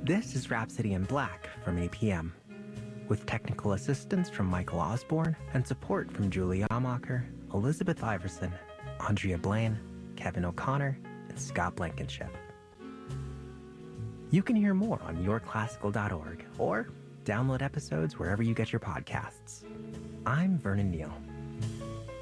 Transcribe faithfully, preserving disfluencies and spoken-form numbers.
This is Rhapsody in Black from A P M, with technical assistance from Michael Osborne and support from Julie Amacher, Elizabeth Iverson, Andrea Blaine, Kevin O'Connor, and Scott Blankenship. You can hear more on your classical dot org or download episodes wherever you get your podcasts. I'm Vernon Neal.